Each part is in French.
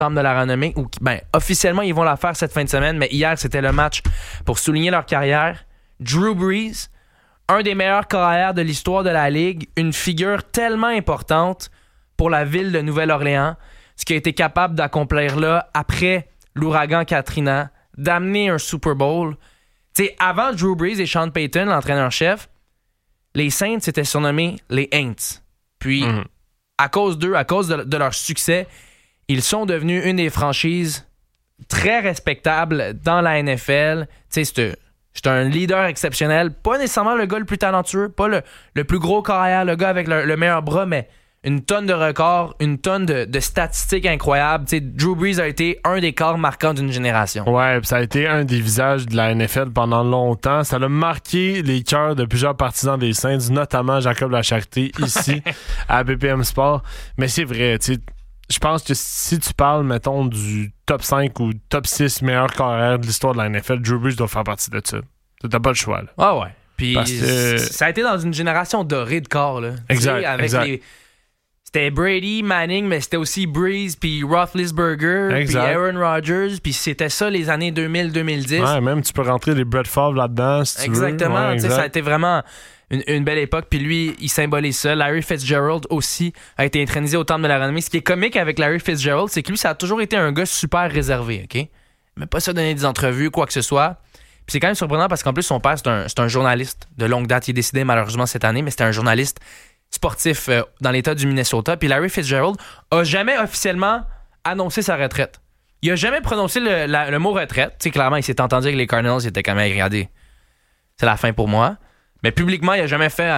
Temple de la renommée, ou officiellement, ils vont la faire cette fin de semaine, mais hier, c'était le match pour souligner leur carrière. Drew Brees, un des meilleurs carrières de l'histoire de la Ligue, une figure tellement importante pour la ville de Nouvelle-Orléans, ce qui a été capable d'accomplir là, après l'ouragan Katrina, d'amener un Super Bowl. T'sais, avant Drew Brees et Sean Payton, l'entraîneur-chef, les Saints étaient surnommés les Aints. Puis, à cause d'eux, à cause de leur succès, ils sont devenus une des franchises très respectables dans la NFL. Tu sais, c'est un leader exceptionnel. Pas nécessairement le gars le plus talentueux, pas le plus gros carrière, le gars avec le meilleur bras, mais une tonne de records, une tonne de statistiques incroyables. Tu sais, Drew Brees a été un des corps marquants d'une génération. Ouais, ça a été un des visages de la NFL pendant longtemps. Ça a marqué les cœurs de plusieurs partisans des Saints, notamment Jacob Lacharité, ici, à BPM Sport. Mais c'est vrai, tu sais, je pense que si tu parles, mettons, du top 5 ou top 6 meilleurs carrières de l'histoire de la NFL, Drew Brees doit faire partie de ça. T'as pas le choix, là. Ah ouais. Puis que... ça a été dans une génération dorée de corps, là. Exact, avec exact. C'était Brady, Manning, mais c'était aussi Brees, puis Roethlisberger, puis Aaron Rodgers, puis c'était ça les années 2000-2010. Ouais, même tu peux rentrer les Brett Favre là-dedans, si tu veux. Exactement. Ouais, Ça a été vraiment une belle époque. Puis lui, il symbolise ça. Larry Fitzgerald aussi a été intronisé au Temple de la renommée. Ce qui est comique avec Larry Fitzgerald, c'est que lui, ça a toujours été un gars super réservé, OK? Mais pas ça donner des entrevues, quoi que ce soit. Puis c'est quand même surprenant parce qu'en plus, son père, c'est un journaliste de longue date. Il est décédé malheureusement cette année, mais c'était un journaliste sportif dans l'État du Minnesota. Puis Larry Fitzgerald a jamais officiellement annoncé sa retraite. Il a jamais prononcé le mot retraite. Tu sais, clairement, il s'est entendu avec les Cardinals. Il était quand même, regardez, c'est la fin pour moi. Mais publiquement, il a jamais fait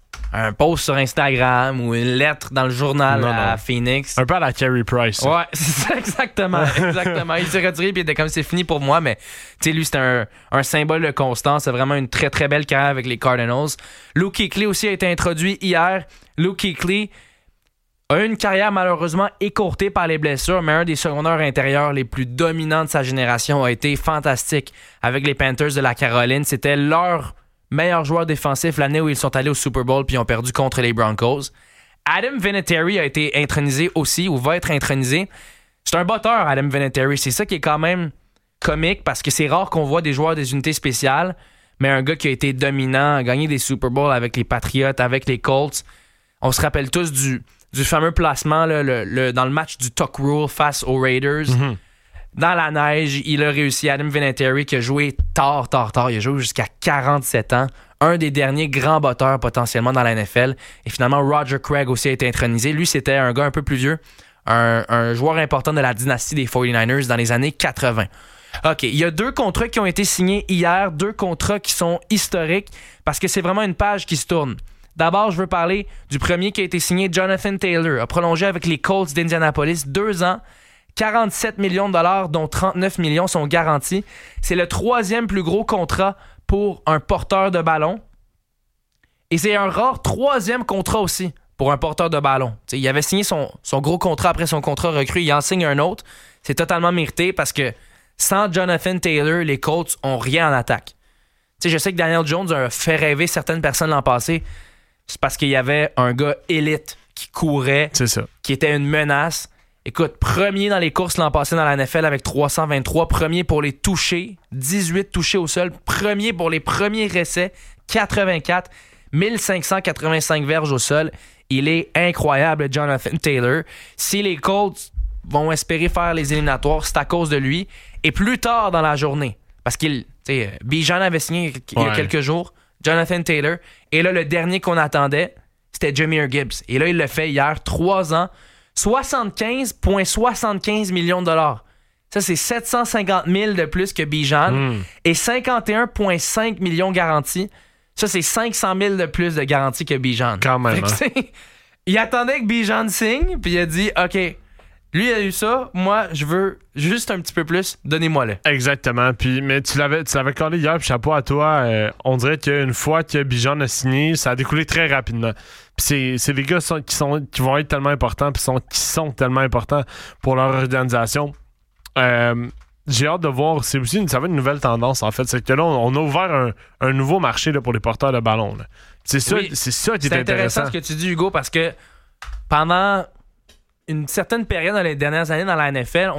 un post sur Instagram ou une lettre dans le journal à Phoenix. Un peu à la Carey Price. Ouais, c'est ça, exactement. Il s'est retiré et il était comme c'est fini pour moi. Mais tu sais, lui, c'était un symbole de constance. C'est vraiment une très, très belle carrière avec les Cardinals. Luke Kuechly aussi a été introduit hier. Luke Kuechly a eu une carrière malheureusement écourtée par les blessures, mais un des secondaires intérieurs les plus dominants de sa génération a été fantastique avec les Panthers de la Caroline. C'était leur meilleur joueur défensif l'année où ils sont allés au Super Bowl puis ont perdu contre les Broncos. Adam Vinatieri a été intronisé aussi, ou va être intronisé. C'est un batteur, Adam Vinatieri. C'est ça qui est quand même comique parce que c'est rare qu'on voit des joueurs des unités spéciales, mais un gars qui a été dominant, a gagné des Super Bowls avec les Patriots, avec les Colts. On se rappelle tous du fameux placement là, dans le match du Tuck Rule face aux Raiders. Mm-hmm. Dans la neige, il a réussi. Adam Vinatieri qui a joué tard. Il a joué jusqu'à 47 ans. Un des derniers grands batteurs potentiellement dans la NFL. Et finalement, Roger Craig aussi a été intronisé. Lui, c'était un gars un peu plus vieux. Un joueur important de la dynastie des 49ers dans les années 80. OK, il y a 2 contrats qui ont été signés hier. 2 contrats qui sont historiques parce que c'est vraiment une page qui se tourne. D'abord, je veux parler du premier qui a été signé. Jonathan Taylor a prolongé avec les Colts d'Indianapolis 2 ans. 47 millions de dollars, dont 39 millions sont garantis. C'est le 3e plus gros contrat pour un porteur de ballon. Et c'est un rare 3e contrat aussi pour un porteur de ballon. T'sais, il avait signé son gros contrat après son contrat recru. Il en signe un autre. C'est totalement mérité parce que sans Jonathan Taylor, les Colts ont rien en attaque. T'sais, je sais que Daniel Jones a fait rêver certaines personnes l'an passé. C'est parce qu'il y avait un gars élite qui courait, c'est ça, qui était une menace. Écoute, premier dans les courses l'an passé dans la NFL avec 323, premier pour les touchés, 18 touchés au sol, premier pour les premiers essais, 84, 1585 verges au sol. Il est incroyable, Jonathan Taylor. Si les Colts vont espérer faire les éliminatoires, c'est à cause de lui. Et plus tard dans la journée, parce qu'il, Bijan avait signé il y a quelques jours, Jonathan Taylor, et là, le dernier qu'on attendait, c'était Jahmyr Gibbs. Et là, il l'a fait hier, 3 ans, 75,75 millions de dollars. Ça, c'est 750 000 de plus que Bijan. Et 51,5 millions garantis. Ça, c'est 500 000 de plus de garantie que Bijan. Quand même. Il attendait que Bijan signe, puis il a dit, OK, lui, il a eu ça. Moi, je veux juste un petit peu plus. Donnez-moi-le. Exactement. Puis, mais tu l'avais collé hier, puis chapeau à toi. On dirait qu'une fois que Bijan a signé, ça a découlé très rapidement. Puis c'est des gars qui vont être tellement importants, puis qui sont tellement importants pour leur organisation. J'ai hâte de voir. Ça va être une nouvelle tendance, en fait. C'est que là, on a ouvert un nouveau marché là, pour les porteurs de ballon. Là. C'est ça qui est intéressant. C'est intéressant ce que tu dis, Hugo, parce que pendant une certaine période dans les dernières années dans la NFL,